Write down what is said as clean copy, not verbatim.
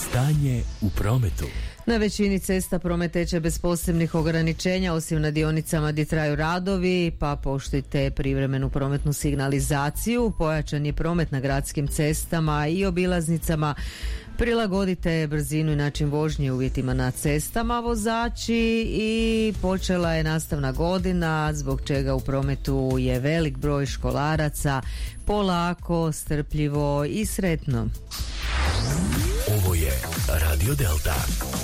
Stanje u prometu. Na većini cesta promet teče bez posebnih ograničenja, osim na dionicama gdje traju radovi, pa poštujte privremenu prometnu signalizaciju. Pojačan je promet na gradskim cestama i obilaznicama. Prilagodite brzinu i način vožnje uvjetima na cestama, vozači, i počela je nastavna godina, zbog čega u prometu je velik broj školaraca. Polako, strpljivo i sretno. Ovo je Radio Delta.